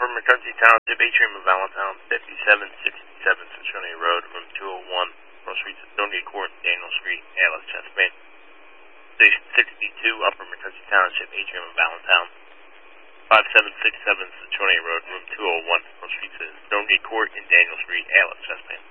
McCarthy Township, Atrium of Allentown, 5767 Cincinnati Road, room 201, Pearl Street, Stonegate Court, Daniel Street, ALS, Chesapeake. Station 62, Upper McCarthy Township, Atrium of Allentown, 5767 Cincinnati Road, room 201, Pearl Street, Stonegate Court, and Daniel Street, ALS, Chesapeake.